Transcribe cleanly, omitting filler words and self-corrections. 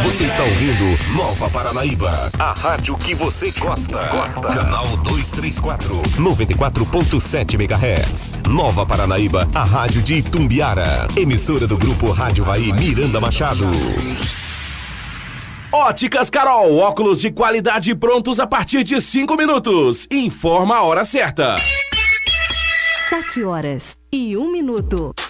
Você está ouvindo Nova Paranaíba, a rádio que você gosta. Canal 234, 94.7 MHz. Nova Paranaíba, a rádio de Itumbiara. Emissora do Grupo Rádio Vai Miranda Machado. Óticas Carol, óculos de qualidade prontos a partir de 5 minutos. Informa a hora certa. 7 horas e 1 minuto.